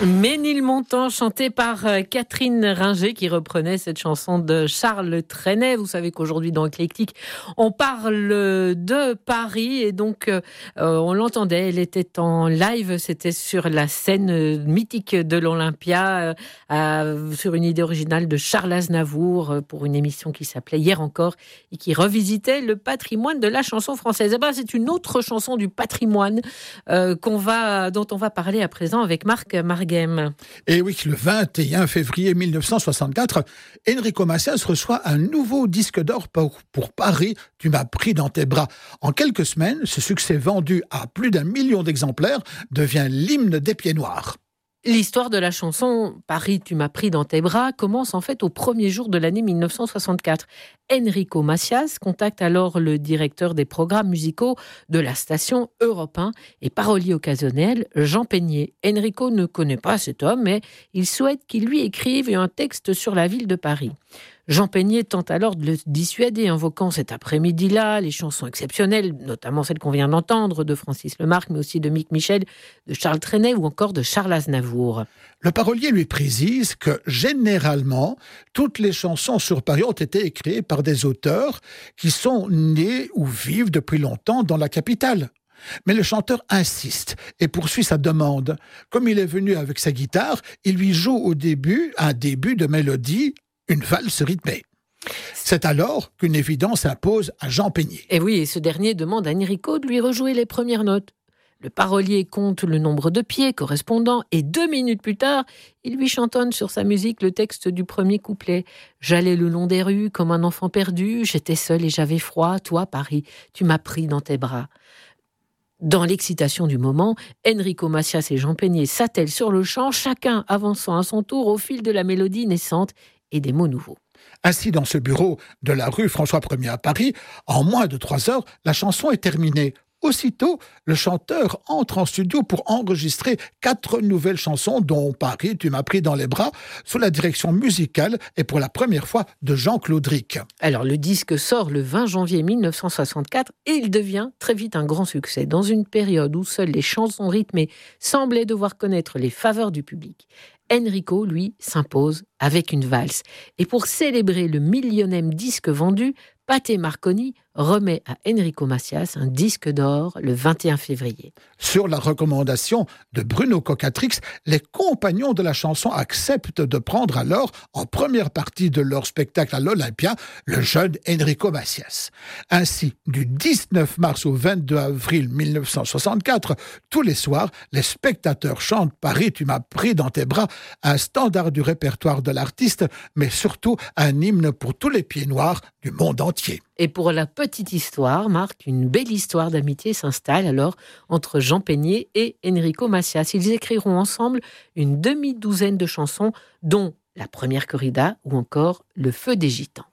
Ménilmontant, chanté par Catherine Ringer, qui reprenait cette chanson de Charles Trenet. Vous savez qu'aujourd'hui, dans Éclectique, on parle de Paris. Et donc, on l'entendait, elle était en live. C'était sur la scène mythique de l'Olympia, sur une idée originale de Charles Aznavour, pour une émission qui s'appelait Hier encore, et qui revisitait le patrimoine de la chanson française. Et ben, c'est une autre chanson du patrimoine dont on va parler à présent avec Marc Marguem. Et oui, le 21 février 1964, Enrico Macias reçoit un nouveau disque d'or pour Paris, Tu m'as pris dans tes bras. En quelques semaines, ce succès vendu à plus d'1 million d'exemplaires devient l'hymne des Pieds Noirs. L'histoire de la chanson « Paris, tu m'as pris dans tes bras » commence en fait au premier jour de l'année 1964. Enrico Macias contacte alors le directeur des programmes musicaux de la station Europe 1 et parolier occasionnel Jean Peigné. Enrico ne connaît pas cet homme, mais il souhaite qu'il lui écrive un texte sur la ville de Paris. Jean Peigné tente alors de le dissuader, invoquant cet après-midi-là les chansons exceptionnelles, notamment celles qu'on vient d'entendre de Francis Lemarque, mais aussi de Mick Michel, de Charles Trenet ou encore de Charles Aznavour. Le parolier lui précise que, généralement, toutes les chansons sur Paris ont été écrites par des auteurs qui sont nés ou vivent depuis longtemps dans la capitale. Mais le chanteur insiste et poursuit sa demande. Comme il est venu avec sa guitare, il lui joue au début un début de mélodie, une valse rythmée. C'est alors qu'une évidence impose à Jean Peigné. Et oui, et ce dernier demande à Enrico de lui rejouer les premières notes. Le parolier compte le nombre de pieds correspondant et 2 minutes plus tard, il lui chantonne sur sa musique le texte du premier couplet. « J'allais le long des rues comme un enfant perdu, j'étais seul et j'avais froid, toi Paris, tu m'as pris dans tes bras. » Dans l'excitation du moment, Enrico Macias et Jean Peigné s'attellent sur le chant, chacun avançant à son tour au fil de la mélodie naissante et des mots nouveaux. Ainsi, dans ce bureau de la rue François Ier à Paris, en moins de 3 heures, la chanson est terminée. Aussitôt, le chanteur entre en studio pour enregistrer 4 nouvelles chansons, dont Paris, tu m'as pris dans les bras, sous la direction musicale et pour la première fois de Jean-Claude Ric. Alors, le disque sort le 20 janvier 1964 et il devient très vite un grand succès, dans une période où seules les chansons rythmées semblaient devoir connaître les faveurs du public. Enrico, lui, s'impose avec une valse. Et pour célébrer le 1 000e disque vendu, Pathé Marconi remet à Enrico Macias un disque d'or le 21 février. Sur la recommandation de Bruno Cocatrix, les compagnons de la chanson acceptent de prendre alors, en première partie de leur spectacle à l'Olympia, le jeune Enrico Macias. Ainsi, du 19 mars au 22 avril 1964, tous les soirs, les spectateurs chantent « Paris, tu m'as pris dans tes bras », un standard du répertoire de l'artiste, mais surtout un hymne pour tous les pieds noirs du monde entier. Et pour la petite histoire, Marc, une belle histoire d'amitié s'installe alors entre Jean Peigné et Enrico Macias. Ils écriront ensemble une demi-douzaine de chansons, dont La première corrida ou encore Le feu des gitans.